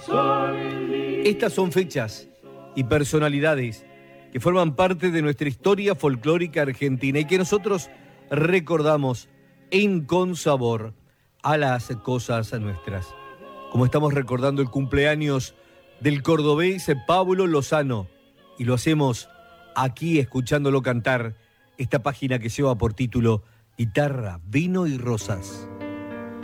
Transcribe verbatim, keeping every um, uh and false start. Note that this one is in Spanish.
Estas son fechas y personalidades que forman parte de nuestra historia folclórica argentina y que nosotros recordamos en consabor a las cosas nuestras. Como estamos recordando el cumpleaños del cordobés Pablo Lozano, y lo hacemos aquí escuchándolo cantar esta página que lleva por título Guitarra, Vino y Rosas.